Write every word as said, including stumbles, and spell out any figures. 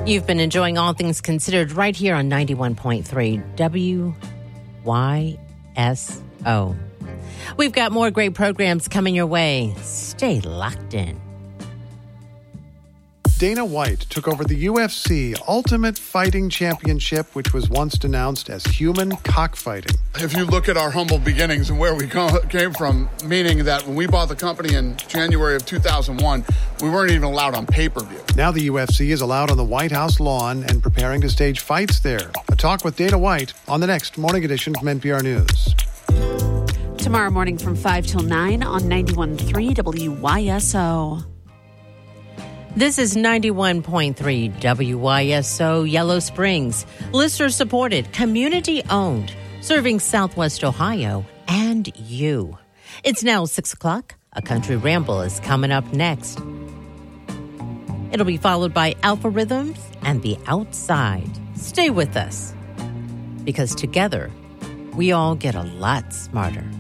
You've been enjoying All Things Considered right here on ninety-one point three W Y S O. We've got more great programs coming your way. Stay locked in. Dana White took over the U F C Ultimate Fighting Championship, which was once denounced as human cockfighting. If you look at our humble beginnings and where we came from, meaning that when we bought the company in January of two thousand one, we weren't even allowed on pay-per-view. Now the U F C is allowed on the White House lawn and preparing to stage fights there. A talk with Dana White on the next morning edition from N P R News. Tomorrow morning from five till nine on ninety-one point three W Y S O. This is ninety-one point three W Y S O Yellow Springs. Listener-supported, community-owned, serving Southwest Ohio and you. It's now six o'clock. A Country Ramble is coming up next. It'll be followed by Alpha Rhythms and The Outside. Stay with us, because together, we all get a lot smarter.